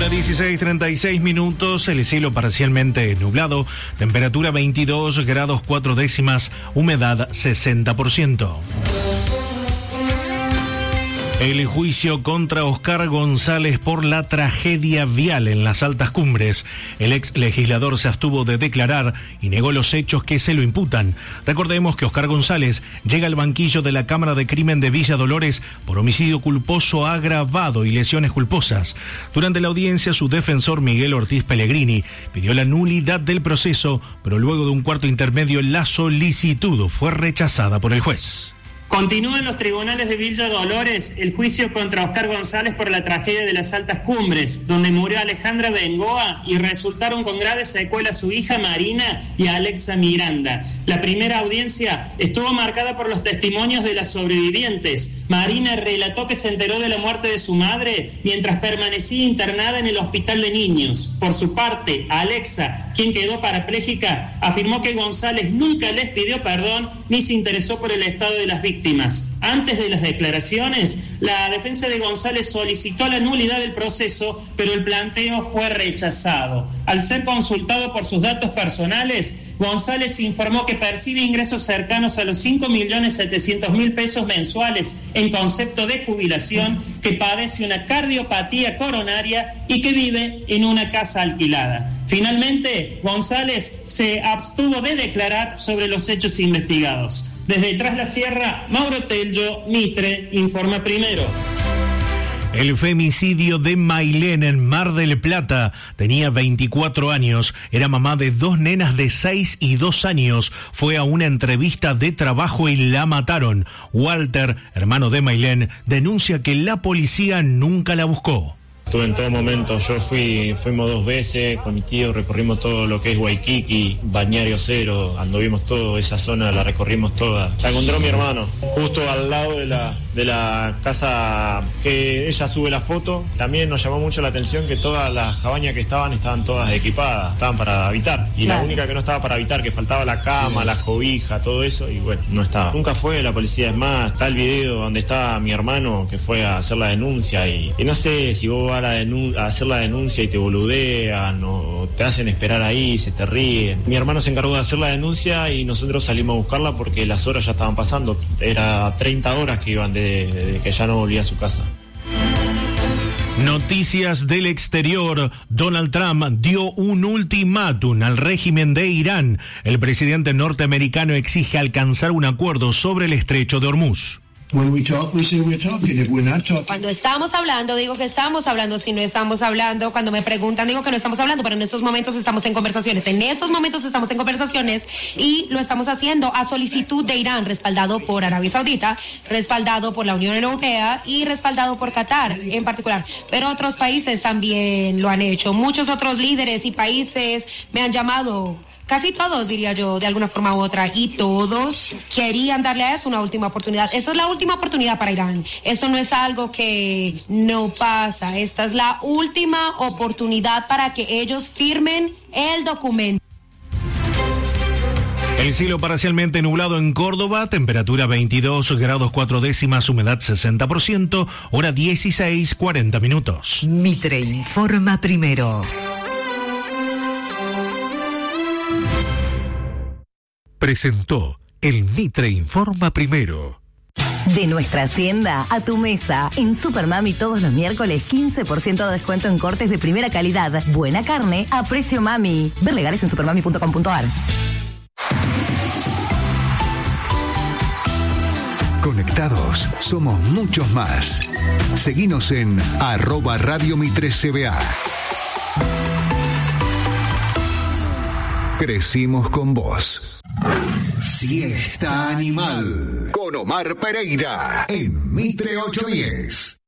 Hora 16:36, el cielo parcialmente nublado, temperatura 22 grados 4 décimas, humedad 60%. El juicio contra Oscar González por la tragedia vial en las Altas Cumbres. El ex legislador se abstuvo de declarar y negó los hechos que se lo imputan. Recordemos que Oscar González llega al banquillo de la Cámara de Crimen de Villa Dolores por homicidio culposo agravado y lesiones culposas. Durante la audiencia, su defensor Miguel Ortiz Pellegrini pidió la nulidad del proceso, pero luego de un cuarto intermedio la solicitud fue rechazada por el juez. Continúa en los tribunales de Villa Dolores el juicio contra Oscar González por la tragedia de las Altas Cumbres, donde murió Alejandra Bengoa y resultaron con graves secuelas su hija Marina y Alexa Miranda. La primera audiencia estuvo marcada por los testimonios de las sobrevivientes. Marina relató que se enteró de la muerte de su madre mientras permanecía internada en el hospital de niños. Por su parte, Alexa, quien quedó parapléjica, afirmó que González nunca les pidió perdón ni se interesó por el estado de las víctimas. Antes de las declaraciones, la defensa de González solicitó la nulidad del proceso, pero el planteo fue rechazado. Al ser consultado por sus datos personales, González informó que percibe ingresos cercanos a los 5.700.000 pesos mensuales en concepto de jubilación, que padece una cardiopatía coronaria y que vive en una casa alquilada. Finalmente, González se abstuvo de declarar sobre los hechos investigados. Desde Tras la Sierra, Mauro Tello, Mitre, informa primero. El femicidio de Mailén en Mar del Plata. Tenía 24 años, era mamá de 2 nenas de 6 y 2 años. Fue a una entrevista de trabajo y la mataron. Walter, hermano de Mailén, denuncia que la policía nunca la buscó. Estuve en todo momento, fuimos 2 veces con mi tío, recorrimos todo lo que es Waikiki, Balneario Cero, anduvimos todo, esa zona la recorrimos toda. La encontró mi hermano, justo al lado de la casa que ella sube la foto. También nos llamó mucho la atención que todas las cabañas que estaban todas equipadas, estaban para habitar. Y la única que no estaba para habitar, que faltaba la cama, la cobija, todo eso, y bueno, no estaba. Nunca fue la policía, es más, está el video donde está mi hermano que fue a hacer la denuncia y no sé si vos vas a hacer la denuncia y te boludean o te hacen esperar ahí, se te ríen. Mi hermano se encargó de hacer la denuncia y nosotros salimos a buscarla porque las horas ya estaban pasando. Era 30 horas que iban de que ya no volvía a su casa. Noticias del exterior. Donald Trump dio un ultimátum al régimen de Irán. El presidente norteamericano exige alcanzar un acuerdo sobre el estrecho de Hormuz. Cuando estamos hablando, digo que estamos hablando. Si no estamos hablando, cuando me preguntan, digo que no estamos hablando, pero en estos momentos estamos en conversaciones. En estos momentos estamos en conversaciones y lo estamos haciendo a solicitud de Irán, respaldado por Arabia Saudita, respaldado por la Unión Europea y respaldado por Qatar en particular. Pero otros países también lo han hecho. Muchos otros líderes y países me han llamado. Casi todos, diría yo, de alguna forma u otra, y todos querían darle a eso una última oportunidad. Esta es la última oportunidad para Irán. Esto no es algo que no pasa. Esta es la última oportunidad para que ellos firmen el documento. El cielo parcialmente nublado en Córdoba, temperatura 22 grados 4 décimas, humedad 60%, hora 16:40. Mitre informa primero. Presentó el Mitre Informa Primero. De nuestra hacienda a tu mesa. En Supermami todos los miércoles 15% de descuento en cortes de primera calidad. Buena carne a precio mami. Ver legales en supermami.com.ar. Conectados, somos muchos más. Seguinos en @Radio Mitre CBA. Crecimos con vos. Siesta Animal con Omar Pereira en Mitre 810.